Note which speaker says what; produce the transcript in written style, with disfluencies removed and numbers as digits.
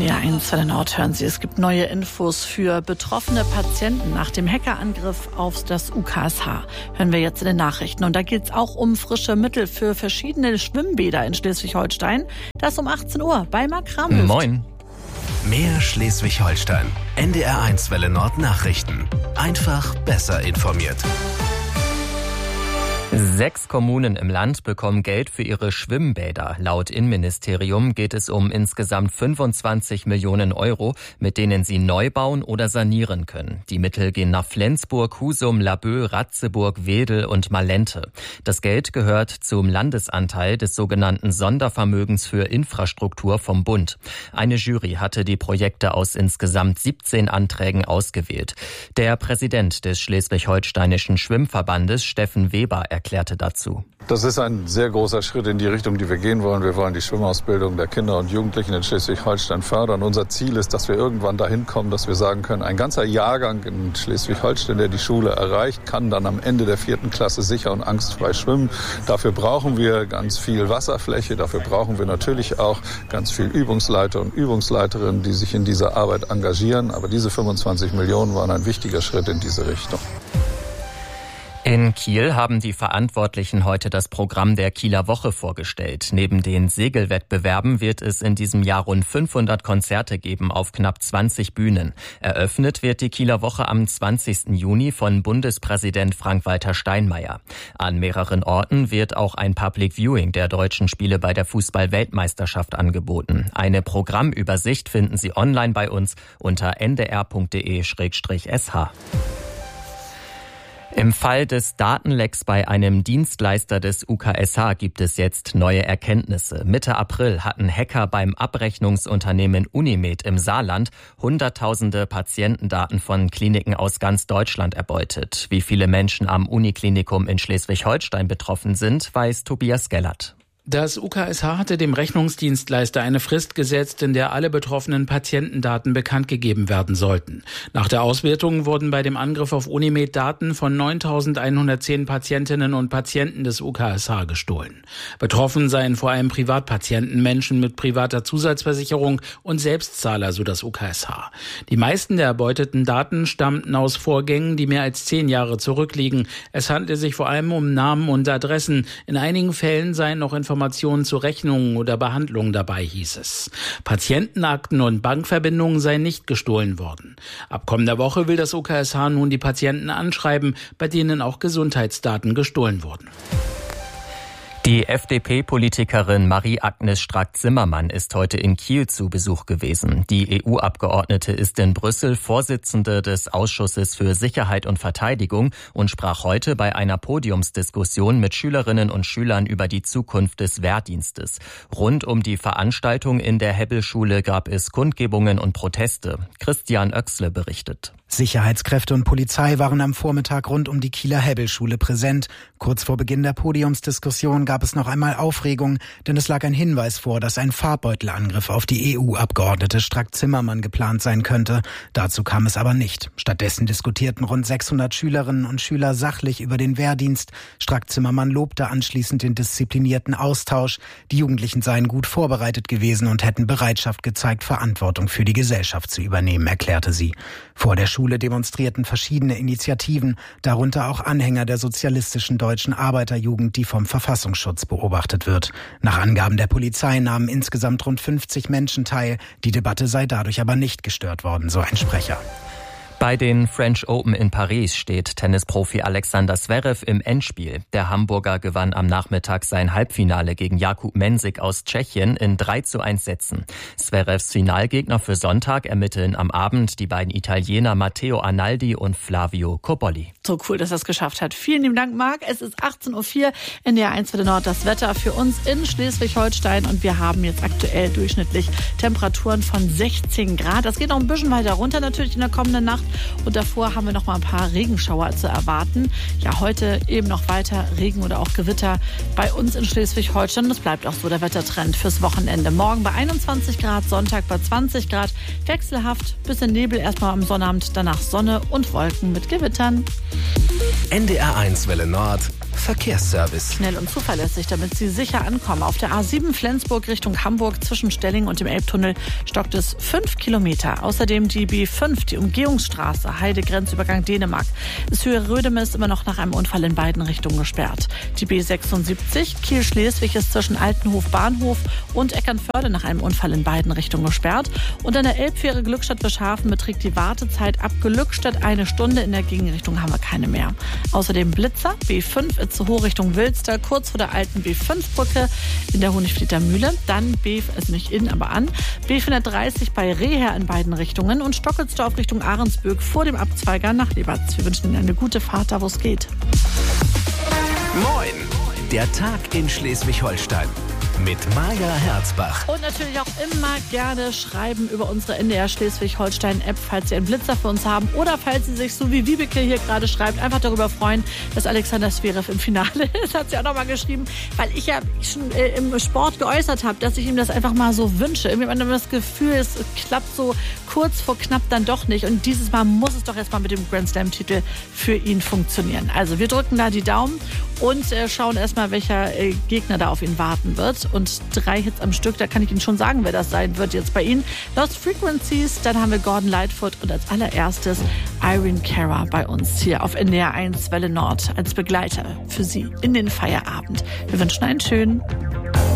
Speaker 1: NDR 1 für den Nord hören Sie. Es gibt neue Infos für betroffene Patienten nach dem Hackerangriff auf das UKSH. Hören wir jetzt in den Nachrichten. Und da geht es auch um frische Mittel für verschiedene Schwimmbäder in Schleswig-Holstein. Das um 18 Uhr bei Marc Kramhöft.
Speaker 2: Moin. Mehr Schleswig-Holstein. NDR 1 Welle Nord Nachrichten. Einfach besser informiert.
Speaker 3: 6 Kommunen im Land bekommen Geld für ihre Schwimmbäder. Laut Innenministerium geht es um insgesamt 25 Millionen Euro, mit denen sie neu bauen oder sanieren können. Die Mittel gehen nach Flensburg, Husum, Laboe, Ratzeburg, Wedel und Malente. Das Geld gehört zum Landesanteil des sogenannten Sondervermögens für Infrastruktur vom Bund. Eine Jury hatte die Projekte aus insgesamt 17 Anträgen ausgewählt. Der Präsident des Schleswig-Holsteinischen Schwimmverbandes, Steffen Weber, erklärte dazu.
Speaker 4: Das ist ein sehr großer Schritt in die Richtung, die wir gehen wollen. Wir wollen die Schwimmausbildung der Kinder und Jugendlichen in Schleswig-Holstein fördern. Unser Ziel ist, dass wir irgendwann dahin kommen, dass wir sagen können, ein ganzer Jahrgang in Schleswig-Holstein, der die Schule erreicht, kann dann am Ende der 4. Klasse sicher und angstfrei schwimmen. Dafür brauchen wir ganz viel Wasserfläche. Dafür brauchen wir natürlich auch ganz viel Übungsleiter und Übungsleiterinnen, die sich in dieser Arbeit engagieren. Aber diese 25 Millionen waren ein wichtiger Schritt in diese Richtung.
Speaker 3: In Kiel haben die Verantwortlichen heute das Programm der Kieler Woche vorgestellt. Neben den Segelwettbewerben wird es in diesem Jahr rund 500 Konzerte geben auf knapp 20 Bühnen. Eröffnet wird die Kieler Woche am 20. Juni von Bundespräsident Frank-Walter Steinmeier. An mehreren Orten wird auch ein Public Viewing der deutschen Spiele bei der Fußball-Weltmeisterschaft angeboten. Eine Programmübersicht finden Sie online bei uns unter ndr.de/sh. Im Fall des Datenlecks bei einem Dienstleister des UKSH gibt es jetzt neue Erkenntnisse. Mitte April hatten Hacker beim Abrechnungsunternehmen Unimed im Saarland Hunderttausende Patientendaten von Kliniken aus ganz Deutschland erbeutet. Wie viele Menschen am Uniklinikum in Schleswig-Holstein betroffen sind, weiß Tobias Gellert.
Speaker 5: Das UKSH hatte dem Rechnungsdienstleister eine Frist gesetzt, in der alle betroffenen Patientendaten bekannt gegeben werden sollten. Nach der Auswertung wurden bei dem Angriff auf Unimed Daten von 9.110 Patientinnen und Patienten des UKSH gestohlen. Betroffen seien vor allem Privatpatienten, Menschen mit privater Zusatzversicherung und Selbstzahler, so das UKSH. Die meisten der erbeuteten Daten stammten aus Vorgängen, die mehr als 10 Jahre zurückliegen. Es handelte sich vor allem um Namen und Adressen. In einigen Fällen seien noch Informationen zu Rechnungen oder Behandlungen dabei, hieß es. Patientenakten und Bankverbindungen seien nicht gestohlen worden. Ab kommender Woche will das UKSH nun die Patienten anschreiben, bei denen auch Gesundheitsdaten gestohlen wurden.
Speaker 3: Die FDP-Politikerin Marie-Agnes Strack-Zimmermann ist heute in Kiel zu Besuch gewesen. Die EU-Abgeordnete ist in Brüssel Vorsitzende des Ausschusses für Sicherheit und Verteidigung und sprach heute bei einer Podiumsdiskussion mit Schülerinnen und Schülern über die Zukunft des Wehrdienstes. Rund um die Veranstaltung in der Hebbelschule gab es Kundgebungen und Proteste. Christian Oechsle berichtet.
Speaker 6: Sicherheitskräfte und Polizei waren am Vormittag rund um die Kieler Hebbelschule präsent. Kurz vor Beginn der Podiumsdiskussion gab es noch einmal Aufregung, denn es lag ein Hinweis vor, dass ein Farbbeutelangriff auf die EU-Abgeordnete Strack-Zimmermann geplant sein könnte. Dazu kam es aber nicht. Stattdessen diskutierten rund 600 Schülerinnen und Schüler sachlich über den Wehrdienst. Strack-Zimmermann lobte anschließend den disziplinierten Austausch. Die Jugendlichen seien gut vorbereitet gewesen und hätten Bereitschaft gezeigt, Verantwortung für die Gesellschaft zu übernehmen, erklärte sie. Vor der Schule demonstrierten verschiedene Initiativen, darunter auch Anhänger der sozialistischen deutschen Arbeiterjugend, die vom Verfassungsschutz beobachtet wird. Nach Angaben der Polizei nahmen insgesamt rund 50 Menschen teil. Die Debatte sei dadurch aber nicht gestört worden, so ein Sprecher.
Speaker 3: Bei den French Open in Paris steht Tennisprofi Alexander Zverev im Endspiel. Der Hamburger gewann am Nachmittag sein Halbfinale gegen Jakub Mensik aus Tschechien in 3:1 Sätzen. Zverevs Finalgegner für Sonntag ermitteln am Abend die beiden Italiener Matteo Arnaldi und Flavio Cobolli.
Speaker 1: So cool, dass er es geschafft hat. Vielen lieben Dank, Marc. Es ist 18:04 Uhr in der 1 für den Nord. Das Wetter für uns in Schleswig-Holstein und wir haben jetzt aktuell durchschnittlich Temperaturen von 16 Grad. Das geht noch ein bisschen weiter runter natürlich in der kommenden Nacht. Und davor haben wir noch mal ein paar Regenschauer zu erwarten. Ja, heute eben noch weiter Regen oder auch Gewitter bei uns in Schleswig-Holstein. Das bleibt auch so der Wettertrend fürs Wochenende. Morgen bei 21 Grad, Sonntag bei 20 Grad. Wechselhaft, bisschen Nebel erstmal am Sonnabend, danach Sonne und Wolken mit Gewittern.
Speaker 2: NDR 1 Welle Nord Verkehrsservice.
Speaker 1: Schnell und zuverlässig, damit Sie sicher ankommen. Auf der A7 Flensburg Richtung Hamburg zwischen Stelling und dem Elbtunnel stockt es 5 Kilometer. Außerdem die B5, die Umgehungsstraße, Heide-Grenzübergang Dänemark. Das Höhe Rödeme ist immer noch nach einem Unfall in beiden Richtungen gesperrt. Die B76 Kiel-Schleswig ist zwischen Altenhof Bahnhof und Eckernförde nach einem Unfall in beiden Richtungen gesperrt. Und an der Elbfähre Glückstadt-Bischhafen beträgt die Wartezeit ab Glückstadt 1 Stunde. In der Gegenrichtung haben wir keine mehr. Außerdem Blitzer, B5 Itzehoe Richtung Wilster, kurz vor der alten B5-Brücke in der Honigflieter Mühle. Dann also nicht in, aber an. B430 bei Reher in beiden Richtungen und Stockelsdorf Richtung Ahrensböck vor dem Abzweiger nach Lebatz. Wir wünschen Ihnen eine gute Fahrt, da wo es geht.
Speaker 2: Moin! Der Tag in Schleswig-Holstein. Mit Maja Herzbach.
Speaker 1: Und natürlich auch immer gerne schreiben über unsere NDR Schleswig-Holstein-App, falls Sie einen Blitzer für uns haben oder falls Sie sich, so wie Wiebeke hier gerade schreibt, einfach darüber freuen, dass Alexander Zverev im Finale ist. Hat sie auch nochmal geschrieben, weil ich ja schon im Sport geäußert habe, dass ich ihm das einfach mal so wünsche. Irgendwie hat man das Gefühl, es klappt so kurz vor knapp dann doch nicht. Und dieses Mal muss es doch erstmal mit dem Grand Slam-Titel für ihn funktionieren. Also wir drücken da die Daumen und schauen erstmal, welcher Gegner da auf ihn warten wird. Und 3 Hits am Stück, da kann ich Ihnen schon sagen, wer das sein wird jetzt bei Ihnen. Lost Frequencies, dann haben wir Gordon Lightfoot und als allererstes Irene Cara bei uns hier auf NDR 1 Welle Nord als Begleiter für Sie in den Feierabend. Wir wünschen einen schönen